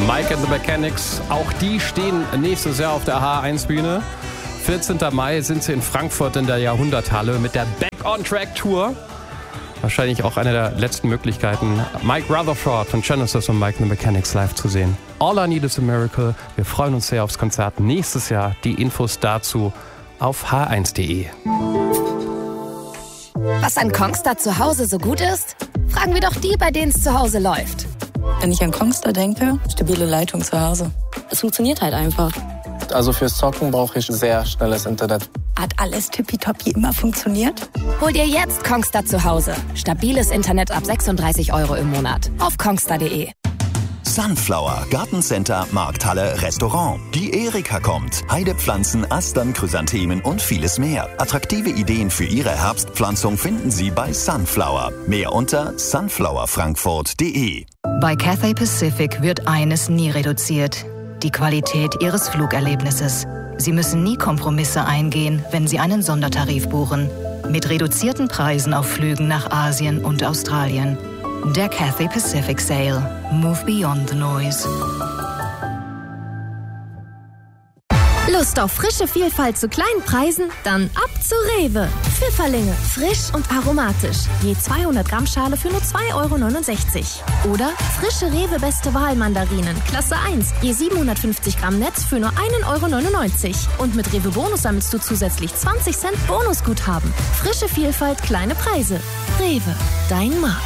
Mike and the Mechanics, auch die stehen nächstes Jahr auf der H1-Bühne. 14. Mai sind sie in Frankfurt in der Jahrhunderthalle mit der Back on Track Tour. Wahrscheinlich auch eine der letzten Möglichkeiten, Mike Rutherford von Genesis und Mike and the Mechanics live zu sehen. All I Need is a Miracle. Wir freuen uns sehr aufs Konzert nächstes Jahr. Die Infos dazu auf h1.de. Was an Kongstar zu Hause so gut ist? Fragen wir doch die, bei denen es zu Hause läuft. Wenn ich an Kongstar denke, stabile Leitung zu Hause. Es funktioniert halt einfach. Also fürs Zocken brauche ich sehr schnelles Internet. Hat alles tippitoppi immer funktioniert? Hol dir jetzt Kongstar zu Hause. Stabiles Internet ab 36 € im Monat. Auf kongstar.de. Sunflower, Gartencenter, Markthalle, Restaurant. Die Erika kommt. Heidepflanzen, Astern, Chrysanthemen und vieles mehr. Attraktive Ideen für Ihre Herbstpflanzung finden Sie bei Sunflower. Mehr unter sunflowerfrankfurt.de. Bei Cathay Pacific wird eines nie reduziert: die Qualität Ihres Flugerlebnisses. Sie müssen nie Kompromisse eingehen, wenn Sie einen Sondertarif buchen. Mit reduzierten Preisen auf Flügen nach Asien und Australien. Der Cathay Pacific Sale. Move beyond the noise. Lust auf frische Vielfalt zu kleinen Preisen? Dann ab zu Rewe. Pfifferlinge, frisch und aromatisch. Je 200 Gramm Schale für nur 2,69 €. Oder frische Rewe Beste Wahl Mandarinen, Klasse 1. Je 750 Gramm Netz für nur 1,99 €. Und mit Rewe Bonus sammelst du zusätzlich 20 Cent Bonusguthaben. Frische Vielfalt, kleine Preise. Rewe, dein Markt.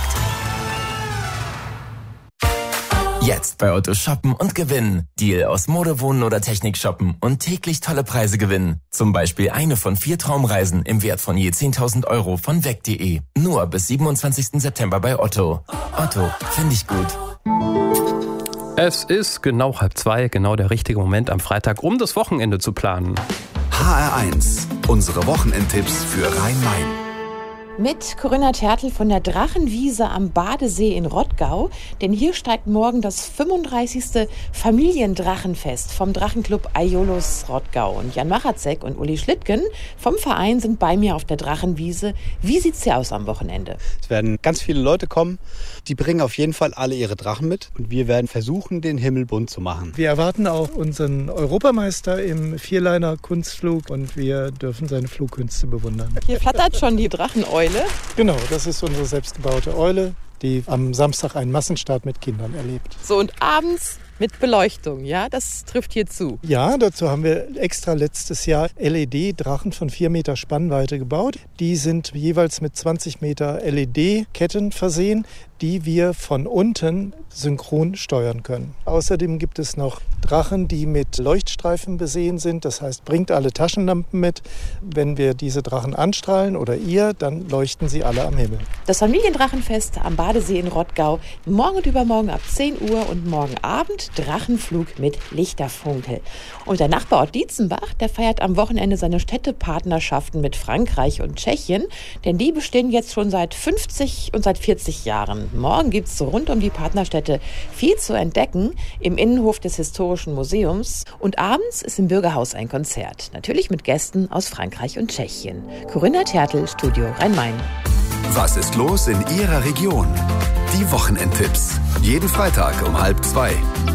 Jetzt bei Otto shoppen und gewinnen. Deal aus Mode, Wohnen oder Technik shoppen und täglich tolle Preise gewinnen. Zum Beispiel eine von 4 Traumreisen im Wert von je 10.000 € von weg.de. Nur bis 27. September bei Otto. Otto, finde ich gut. Es ist genau 1:30, genau der richtige Moment am Freitag, um das Wochenende zu planen. HR1, unsere Wochenendtipps für Rhein-Main. Mit Corinna Tertl von der Drachenwiese am Badesee in Rottgau. Denn hier steigt morgen das 35. Familiendrachenfest vom Drachenclub Aiolus Rottgau. Und Jan Machatzek und Uli Schlittgen vom Verein sind bei mir auf der Drachenwiese. Wie sieht's hier aus am Wochenende? Es werden ganz viele Leute kommen. Die bringen auf jeden Fall alle ihre Drachen mit. Und wir werden versuchen, den Himmel bunt zu machen. Wir erwarten auch unseren Europameister im Vierliner-Kunstflug. Und wir dürfen seine Flugkünste bewundern. Hier flattert schon die Dracheneule. Genau, das ist unsere selbstgebaute Eule, die am Samstag einen Massenstart mit Kindern erlebt. So, und abends mit Beleuchtung, ja? Das trifft hier zu. Ja, dazu haben wir extra letztes Jahr LED-Drachen von 4 Meter Spannweite gebaut. Die sind jeweils mit 20 Meter LED-Ketten versehen, die wir von unten synchron steuern können. Außerdem gibt es noch Drachen, die mit Leuchtstreifen besehen sind. Das heißt, bringt alle Taschenlampen mit. Wenn wir diese Drachen anstrahlen oder ihr, dann leuchten sie alle am Himmel. Das Familiendrachenfest am Badesee in Rottgau. Morgen und übermorgen ab 10 Uhr und morgen Abend Drachenflug mit Lichterfunkel. Und der Nachbarort Dietzenbach, der feiert am Wochenende seine Städtepartnerschaften mit Frankreich und Tschechien. Denn die bestehen jetzt schon seit 50 und seit 40 Jahren. Morgen gibt es rund um die Partnerstädte viel zu entdecken im Innenhof des Historischen Museums. Und abends ist im Bürgerhaus ein Konzert. Natürlich mit Gästen aus Frankreich und Tschechien. Corinna Tertl, Studio Rhein-Main. Was ist los in Ihrer Region? Die Wochenendtipps. Jeden Freitag um 1:30.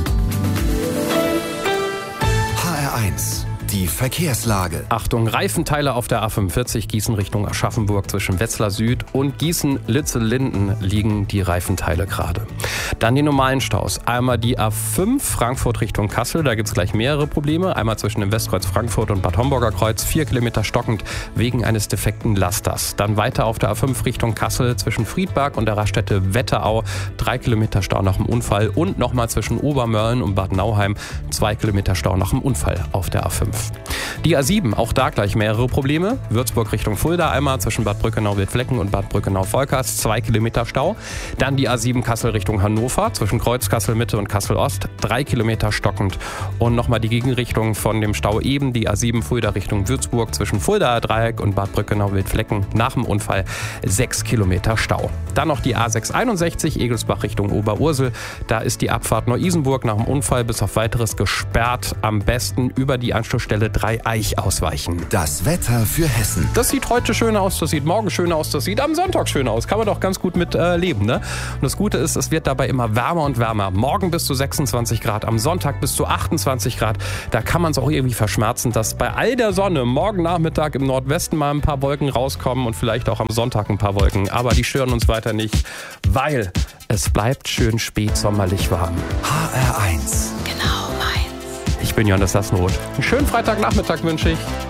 HR1. Die Verkehrslage. Achtung, Reifenteile auf der A45 Gießen Richtung Aschaffenburg zwischen Wetzlar Süd und Gießen-Litze-Linden liegen die Reifenteile gerade. Dann die normalen Staus. Einmal die A5 Frankfurt Richtung Kassel, da gibt es gleich mehrere Probleme. Einmal zwischen dem Westkreuz Frankfurt und Bad Homburger Kreuz, 4 Kilometer stockend wegen eines defekten Lasters. Dann weiter auf der A5 Richtung Kassel zwischen Friedberg und der Raststätte Wetterau, 3 Kilometer Stau nach dem Unfall. Und nochmal zwischen Obermörlen und Bad Nauheim, 2 Kilometer Stau nach dem Unfall auf der A5. Die A7, auch da gleich mehrere Probleme. Würzburg Richtung Fulda einmal zwischen Bad Brückenau-Wildflecken und Bad Brückenau-Volkers, 2 Kilometer Stau. Dann die A7 Kassel Richtung Hannover zwischen Kreuz Kassel-Mitte und Kassel-Ost, 3 Kilometer stockend. Und nochmal die Gegenrichtung von dem Stau eben, die A7 Fulda Richtung Würzburg zwischen Fuldaer Dreieck und Bad Brückenau-Wildflecken, nach dem Unfall 6 Kilometer Stau. Dann noch die A661 Egelsbach Richtung Oberursel. Da ist die Abfahrt Neu-Isenburg nach dem Unfall bis auf weiteres gesperrt. Am besten über die Anschlussstelle Stelle Dreieich ausweichen. Das Wetter für Hessen. Das sieht heute schön aus, das sieht morgen schön aus, das sieht am Sonntag schön aus. Kann man doch ganz gut mit leben, ne? Und das Gute ist, es wird dabei immer wärmer und wärmer. Morgen bis zu 26 Grad, am Sonntag bis zu 28 Grad. Da kann man es auch irgendwie verschmerzen, dass bei all der Sonne morgen Nachmittag im Nordwesten mal ein paar Wolken rauskommen und vielleicht auch am Sonntag ein paar Wolken. Aber die stören uns weiter nicht, weil es bleibt schön spätsommerlich warm. HR1. Genau meins. Ich bin Johannes Lassenroth. Einen schönen Freitagnachmittag wünsche ich.